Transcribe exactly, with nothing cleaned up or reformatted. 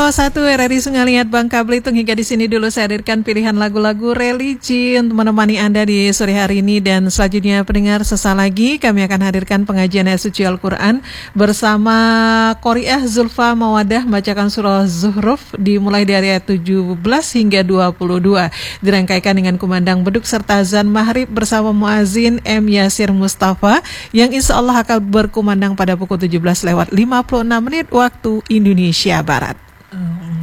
nol satu R R I Sungai Liat Bangka Belitung. Hingga di sini dulu saya hadirkan pilihan lagu-lagu religi untuk menemani Anda di sore hari ini. Dan selanjutnya pendengar, sesaat lagi kami akan hadirkan pengajian ayat suci Al-Quran bersama Qoriah Zulfa Mawadah, bacakan surah Zuhruf dimulai dari ayat tujuh belas hingga dua puluh dua. Dirangkaikan dengan kumandang beduk serta azan maghrib bersama muazin M. Yasir Mustafa yang insya Allah akan berkumandang pada pukul tujuh belas lewat lima puluh enam menit waktu Indonesia Barat.